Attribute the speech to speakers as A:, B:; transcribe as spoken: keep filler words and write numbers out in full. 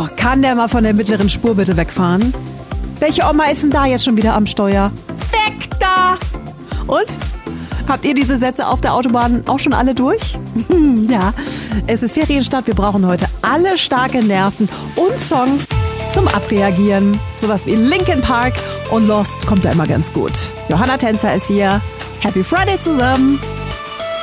A: Oh, kann der mal von der mittleren Spur bitte wegfahren? Welche Oma ist denn da jetzt schon wieder am Steuer? Weg da! Und? Habt ihr diese Sätze auf der Autobahn auch schon alle durch? Ja, es ist Ferienstart. Wir brauchen heute alle starke Nerven und Songs zum Abreagieren. Sowas wie Linkin Park und Lost kommt da immer ganz gut. Johanna Tänzer ist hier. Happy Friday zusammen!